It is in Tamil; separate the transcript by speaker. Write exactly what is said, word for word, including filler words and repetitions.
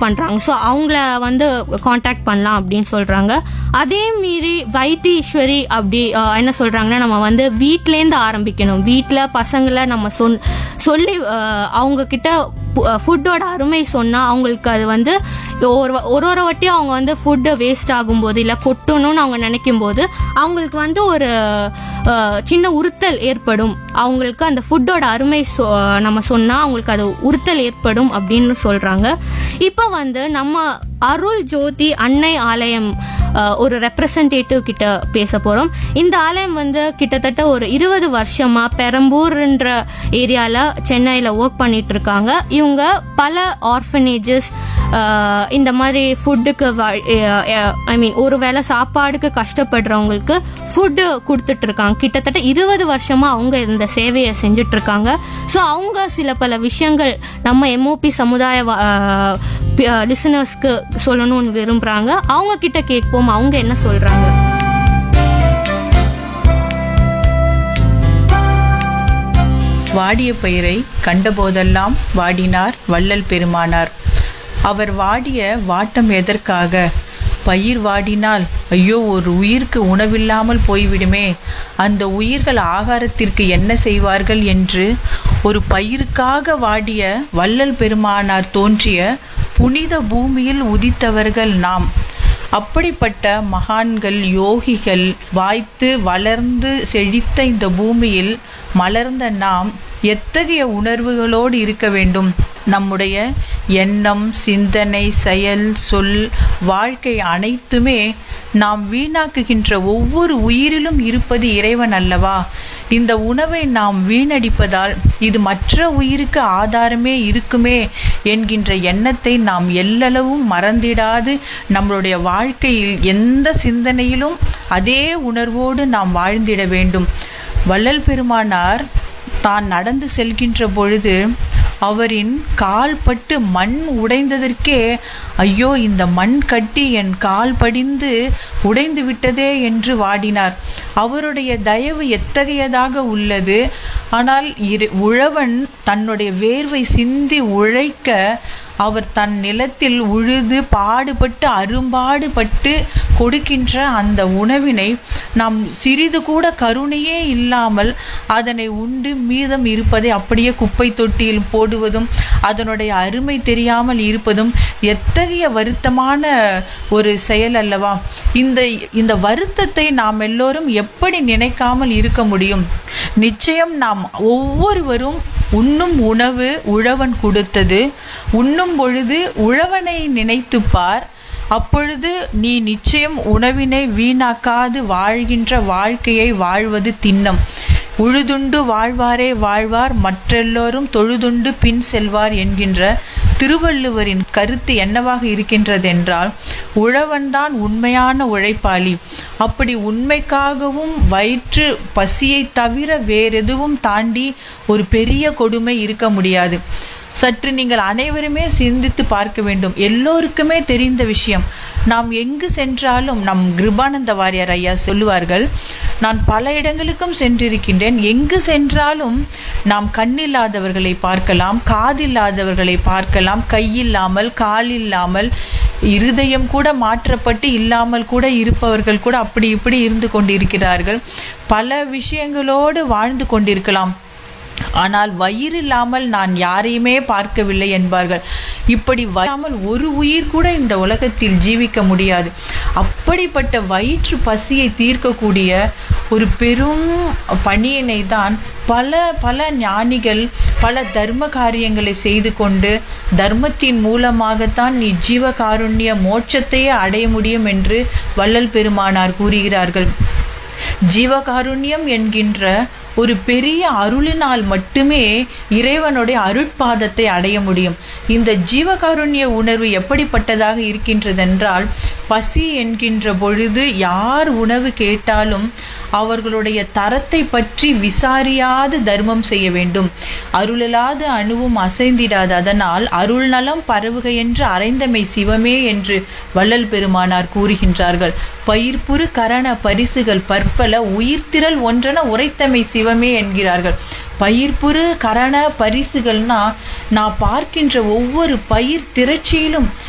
Speaker 1: பண்றாங்க. ஸோ அவங்கள வந்து காண்டாக்ட் பண்ணலாம் அப்படின்னு சொல்றாங்க. அதே மீறி வைத்தீஸ்வரி அப்படி என்ன சொல்றாங்கன்னா, நம்ம வந்து வீட்டிலேருந்து ஆரம்பிக்கணும். வீட்டில் பசங்களை நம்ம சொல் சொல்லி அவங்க கிட்ட ஃபுட்டோட அருமை சொன்னால் அவங்களுக்கு அது வந்து ஒரு ஒரு ஒரு வாட்டியும் அவங்க வந்து ஃபுட்டு வேஸ்ட் ஆகும்போது இல்லை கொட்டணும்னு அவங்க நினைக்கும் போது அவங்களுக்கு வந்து ஒரு சின்ன உறுத்தல் ஏற்படும். அவங்களுக்கு அந்த ஃபுட்டோட அருமை சொ நம்ம சொன்னால் அவங்களுக்கு அது உறுத்தல் ஏற்படும் அப்படின்னு சொல்கிறாங்க. இப்போ வந்து நம்ம அருள் ஜோதி அன்னை ஆலயம் ஒரு ரெப்ரசன்டேட்டிவ் கிட்ட பேச போகிறோம். இந்த ஆலயம் வந்து கிட்டத்தட்ட ஒரு இருபது வருஷமாக பெரம்பூர்ன்ற ஏரியாவில் சென்னையில் ஒர்க் பண்ணிட்டு இருக்காங்க. இவங்க பல ஆர்ஃபனேஜஸ் இந்த மாதிரி ஃபுட்டுக்கு ஐ மீன் ஒரு வேளை சாப்பாடுக்கு கஷ்டப்படுறவங்களுக்கு ஃபுட்டு கொடுத்துட்டு இருக்காங்க. கிட்டத்தட்ட இருபது வருஷமா அவங்க இந்த சேவையை செஞ்சுட்டு இருக்காங்க. ஸோ அவங்க சில பல விஷயங்கள் நம்ம எம்ஓபி சமுதாய லிசனர்ஸ்க்கு சொல்லணும்னு விரும்புறாங்க. அவங்க கிட்ட கேட்போம், அவங்க என்ன சொல்றாங்க.
Speaker 2: வாடிய பயிரை கண்டபோதெல்லாம் வாடினார் வள்ளல் பெருமானார். அவர் வாடிய வாட்டம் எதற்காக? பயிர் வாடினால் ஐயோ ஒரு உயிருக்கு உணவில்லாமல் போய்விடுமே, அந்த உயிர்கள் ஆகாரத்திற்கு என்ன செய்வார்கள் என்று ஒரு பயிருக்காக வாடிய வள்ளல் பெருமானார் தோன்றிய புனித பூமியில் உதித்தவர்கள் நாம். அப்படிப்பட்ட மகான்கள் யோகிகள் வாய்த்து வளர்ந்து செழித்த இந்த பூமியில் மலர்ந்த நாம் எத்தகைய உணர்வுகளோடு இருக்க வேண்டும்? நம்முடைய எண்ணம், சிந்தனை, செயல், சொல், வாழ்க்கை அனைத்துமே நாம் வீணாக்குகின்ற ஒவ்வொரு உயிரிலும் இருப்பது இறைவன் அல்லவா? இந்த உணவை நாம் வீணடிப்பதால் இது மற்ற உயிருக்கு ஆதாரமே இருக்குமே என்கின்ற எண்ணத்தை நாம் எல்லளவும் மறந்திடாது நம்மளுடைய வாழ்க்கையில் எந்த சிந்தனையிலும் அதே உணர்வோடு நாம் வாழ்ந்திட வேண்டும். வள்ளல் பெருமானார் தான் நடந்து செல்கின்ற பொழுது அவரின் கால் பட்டு மண் உடைந்ததற்கே ஐயோ இந்த மண் கட்டி என் கால் படிந்து உடைந்து விட்டதே என்று வாடினார். அவருடைய தயவு எத்தகையதாக உள்ளது! ஆனால் இரு உழவன் தன்னுடைய வேர்வை சிந்தி உழைக்க அவர் தன் நிலத்தில் உழுது பாடுபட்டு அரும்பாடுபட்டு கொடுக்கின்ற அந்த உணவினை நாம் சிறிது கூட கருணையே இல்லாமல் அதனை உண்டு மீதம் இருப்பதை அப்படியே குப்பை தொட்டியில் போடுவதும் அதனுடைய அருமை தெரியாமல் இருப்பதும் எத்தகைய வருத்தமான ஒரு செயல் அல்லவா? இந்த இந்த வருத்தத்தை நாம் எல்லோரும் எப்படி நினைக்காமல் இருக்க முடியும்? நிச்சயம் நாம் ஒவ்வொருவரும் உண்ணும் உணவு உழவன் கொடுத்தது. உண்ணும் பொழுது உழவனை நினைத்துப்பார். அப்பொழுது நீ நிச்சயம் உணவினை வீணாக்காது வாழ்கின்ற வாழ்க்கையை வாழ்வது திண்ணம். உழுதுண்டு வாழ்வாரே வாழ்வார், மற்றெல்லோரும் தொழுதுண்டு பின் செல்வார் என்கின்ற திருவள்ளுவரின் கருத்து என்னவாக இருக்கின்றது என்றால், உழவன்தான் உண்மையான உழைப்பாளி. அப்படி உண்மைக்காகவும் வயிற்று பசியை தவிர வேறெதுவும் தாண்டி ஒரு பெரிய கொடுமை இருக்க முடியாது. சற்று நீங்கள் அனைவருமே சிந்தித்து பார்க்க வேண்டும். எல்லோருக்குமே தெரிந்த விஷயம். நாம் எங்கு சென்றாலும் நம் கிருபானந்த வாரியார் ஐயா சொல்லுவார்கள், நான் பல இடங்களுக்கும் சென்றிருக்கின்றேன். எங்கு சென்றாலும் நாம் கண்ணில்லாதவர்களை பார்க்கலாம், காதில்லாதவர்களை பார்க்கலாம், கையில்லாமல் காலில்லாமல் இருதயம் கூட மாற்றப்பட்டு இல்லாமல் கூட இருப்பவர்கள் கூட அப்படி இப்படி இருந்து கொண்டிருக்கிறார்கள். பல விஷயங்களோடு வாழ்ந்து கொண்டிருக்கலாம். ஆனால் வயிறு இல்லாமல் நான் யாரையுமே பார்க்கவில்லை என்பார்கள். இப்படி வராமல் ஒரு உயிர் கூட இந்த உலகத்தில் ஜீவிக்க முடியாது. அப்படிப்பட்ட வயிற்று பசியை தீர்க்கக்கூடிய ஒரு பெரும் பணியினை தான் பல பல ஞானிகள் பல தர்ம காரியங்களை செய்து கொண்டு தர்மத்தின் மூலமாகத்தான் நீ ஜீவகாருண்ய மோட்சத்தையே அடைய முடியும் என்று வள்ளல் பெருமானார் கூறுகிறார்கள். ஜீவகாருண்யம் என்கின்ற ஒரு பெரிய அருளினால் மட்டுமே இறைவனுடைய அருட்பாதத்தை அடைய முடியும். இந்த ஜீவகாருண்ய உணர்வு எப்படிப்பட்டதாக இருக்கின்றதென்றால், பசி என்கின்ற பொழுது யார் உணவு கேட்டாலும் அவர்களுடைய தரத்தை பற்றி விசாரியாது தர்மம் செய்ய வேண்டும். அருளலாது அணுவும் அசைந்திடாது, அதனால் அருள் நலம் பரவுக என்று அறைந்தமை சிவமே என்று வள்ளல் பெருமானார் கூறுகின்றார்கள். பயிர்ப்புறு கரண பரிசுகள் பற்பல உயிர்த்திரள் ஒன்றென உரைத்தமை சிவமே என்கிறார்கள். பயிர்ப்புறு கரண பரிசுகள்னா நான் பார்க்கின்ற ஒவ்வொரு பயிர் திரட்சியிலும்